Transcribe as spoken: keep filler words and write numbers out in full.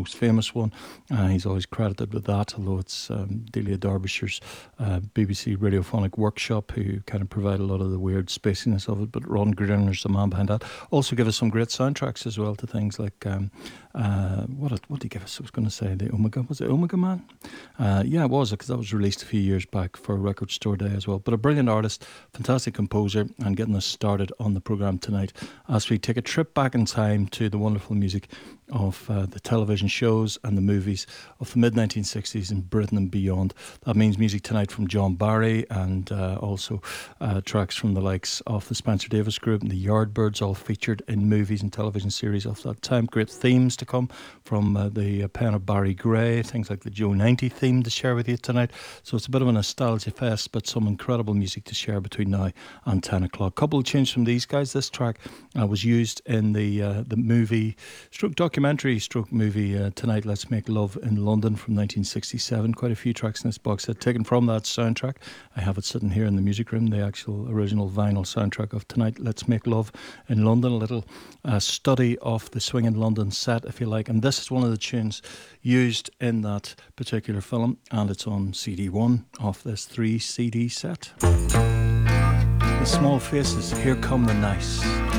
most famous one. Uh, he's always credited with that, although it's um, Delia Derbyshire's uh, B B C Radiophonic Workshop who kind of provide a lot of the weird spaciness of it, but Ron Grinner's the man behind that. Also give us some great soundtracks as well to things like, um, uh, what what did he give us? I was going to say the Omega, was it Omega Man? Uh, yeah, it was, because that was released a few years back for Record Store Day as well. But a brilliant artist, fantastic composer, and getting us started on the programme tonight as we take a trip back in time to the wonderful music of uh, the television shows and the movies of the mid nineteen sixties in Britain and beyond. That means music tonight from John Barry, and uh, also uh, tracks from the likes of the Spencer Davis Group and the Yardbirds, all featured in movies and television series of that time. Great themes to come from uh, the pen of Barry Gray, things like the Joe ninety theme to share with you tonight. So it's a bit of a nostalgia fest, but some incredible music to share between now and ten o'clock. Couple of tunes from these guys. This track uh, was used in the uh, the movie stroke documentary stroke movie uh, Tonight Let's Make Love in London from nineteen sixty-seven. Quite a few tracks in this box set taken from that soundtrack. I have it sitting here in the music room, the actual original vinyl soundtrack of Tonight Let's Make Love in London. A little uh, study of the Swing in London set, if you like. And this is one of the tunes used in that particular film, and it's on C D one of this three C D set. The Small Faces, Here Come the Nice.